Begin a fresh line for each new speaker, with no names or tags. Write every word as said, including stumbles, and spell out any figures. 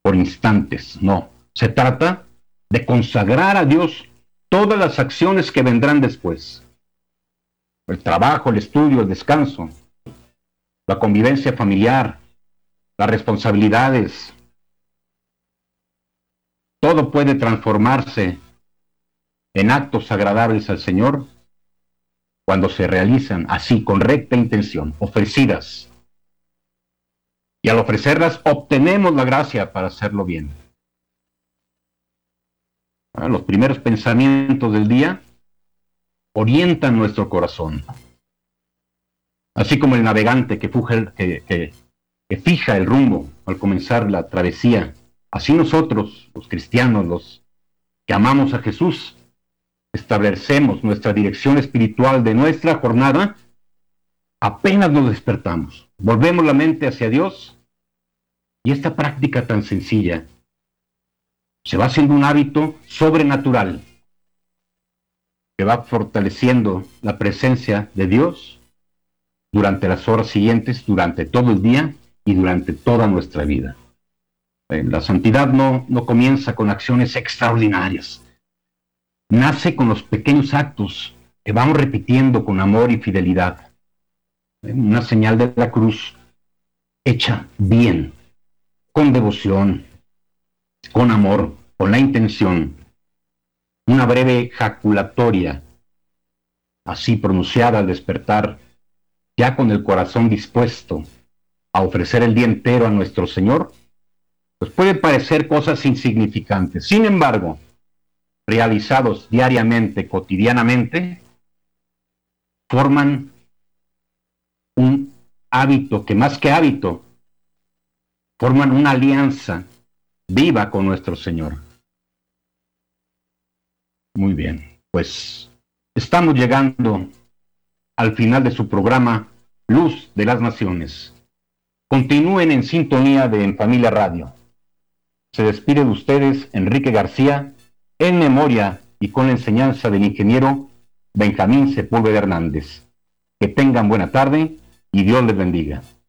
por instantes, no. Se trata de consagrar a Dios todas las acciones que vendrán después. El trabajo, el estudio, el descanso, la convivencia familiar, las responsabilidades. Todo puede transformarse en actos agradables al Señor cuando se realizan así, con recta intención, ofrecidas. Y al ofrecerlas, obtenemos la gracia para hacerlo bien. Los primeros pensamientos del día orientan nuestro corazón. Así como el navegante que, fuja, que, que, que fija el rumbo al comenzar la travesía, así nosotros, los cristianos, los que amamos a Jesús, establecemos nuestra dirección espiritual de nuestra jornada apenas nos despertamos. Volvemos la mente hacia Dios y esta práctica tan sencilla se va haciendo un hábito sobrenatural que va fortaleciendo la presencia de Dios durante las horas siguientes, durante todo el día y durante toda nuestra vida. La santidad no, no comienza con acciones extraordinarias. Nace con los pequeños actos que vamos repitiendo con amor y fidelidad. Una señal de la cruz hecha bien, con devoción, con amor, con la intención. Una breve jaculatoria, así pronunciada al despertar, ya con el corazón dispuesto a ofrecer el día entero a nuestro Señor, pues pueden parecer cosas insignificantes. Sin embargo, realizados diariamente, cotidianamente, forman un hábito que más que hábito, forman una alianza viva con nuestro Señor. Muy bien, pues estamos llegando al final de su programa Luz de las Naciones. Continúen en sintonía de En Familia Radio. Se despide de ustedes Enrique García, en memoria y con la enseñanza del ingeniero Benjamín Sepúlveda Hernández. Que tengan buena tarde y Dios les bendiga.